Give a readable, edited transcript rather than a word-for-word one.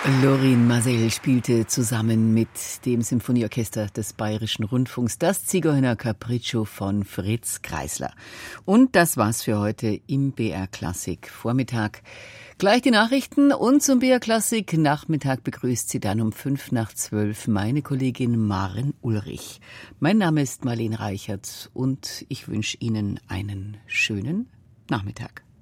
Lorin Maazel spielte zusammen mit dem Symphonieorchester des Bayerischen Rundfunks das Zigeuner Capriccio von Fritz Kreisler. Und das war's für heute im BR Klassik Vormittag. Gleich die Nachrichten und zum BR Klassik Nachmittag begrüßt Sie dann um 11:55 meine Kollegin Maren Ulrich. Mein Name ist Marlene Reichert und ich wünsche Ihnen einen schönen Nachmittag.